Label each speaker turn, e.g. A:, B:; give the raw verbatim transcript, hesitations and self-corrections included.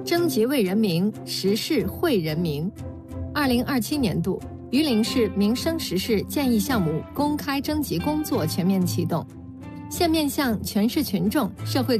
A: 征集为人民，时事惠人民。二零二七年度榆林市民生时事建议项目公开征集工作全面启动，现面向全市群众、社会